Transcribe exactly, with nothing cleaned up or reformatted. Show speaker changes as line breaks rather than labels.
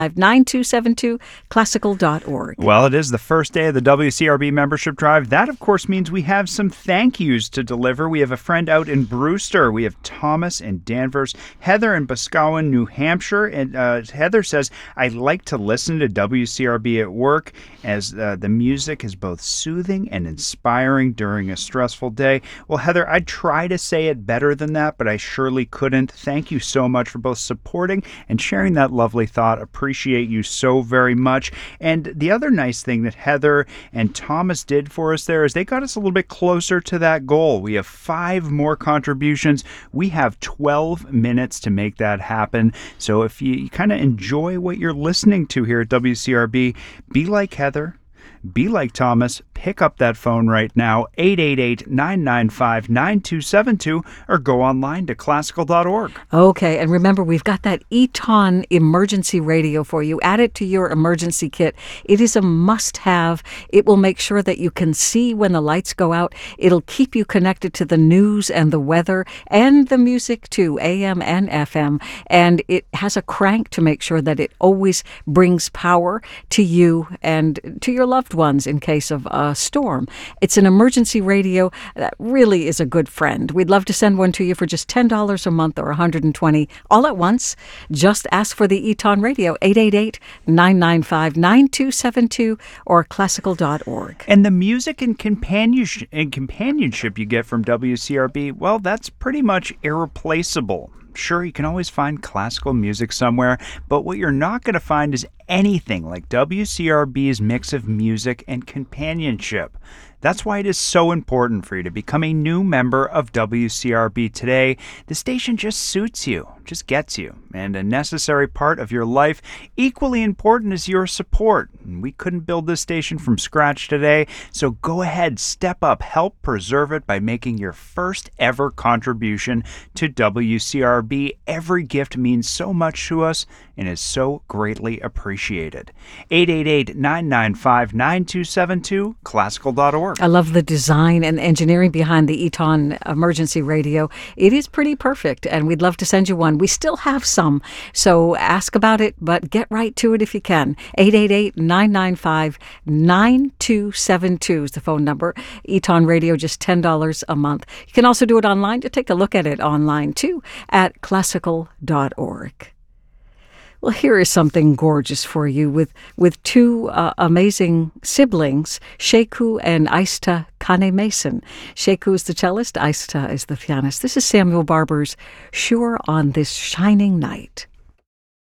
nine two seven two classical dot org.
Well, it is the first day of the W C R B membership drive. That, of course, means we have some thank yous to deliver. We have a friend out in Brewster. We have Thomas in Danvers, Heather in Boscawen, New Hampshire. And uh, Heather says, I like to listen to W C R B at work as uh, the music is both soothing and inspiring during a stressful day. Well, Heather, I'd try to say it better than that, but I surely couldn't. Thank you so much for both supporting and sharing that lovely thought. Appreciate Appreciate you so very much. And the other nice thing that Heather and Thomas did for us there is they got us a little bit closer to that goal. We have five more contributions. We have twelve minutes to make that happen. So if you, you kind of enjoy what you're listening to here at W C R B, be like Heather. Be like Thomas. Pick up that phone right now, eight eight eight, nine nine five, nine two seven two, or go online to classical dot org.
Okay, and remember, we've got that Eton emergency radio for you. Add it to your emergency kit. It is a must-have. It will make sure that you can see when the lights go out. It'll keep you connected to the news and the weather and the music too, A M and F M. And it has a crank to make sure that it always brings power to you and to your loved ones in case of a storm. It's an emergency radio that really is a good friend. We'd love to send one to you for just ten dollars a month or one hundred twenty dollars all at once. Just ask for the Eton Radio, eight eight eight, nine nine five, nine two seven two or classical dot org.
And the music and companionship, and companionship you get from W C R B, well, that's pretty much irreplaceable. Sure, you can always find classical music somewhere, but what you're not going to find is anything like W C R B's mix of music and companionship. That's why it is so important for you to become a new member of W C R B today. The station just suits you, just gets you, and a necessary part of your life. Equally important is your support. We couldn't build this station from scratch today, so go ahead, step up, help preserve it by making your first ever contribution to W C R B. Every gift means so much to us and is so greatly appreciated. eight eight eight, nine nine five, nine two seven two, classical dot org.
I love the design and engineering behind the Eton emergency radio. It is pretty perfect, and we'd love to send you one. We still have some, so ask about it, but get right to it if you can. eight eight eight, nine nine five, nine two seven two is the phone number. Eton Radio, just ten dollars a month. You can also do it online. Just take a look at it online, too, at classical dot org. Well, here is something gorgeous for you with, with two uh, amazing siblings, Sheku and Aista Kane Mason. Sheku is the cellist, Aista is the pianist. This is Samuel Barber's Sure on This Shining Night.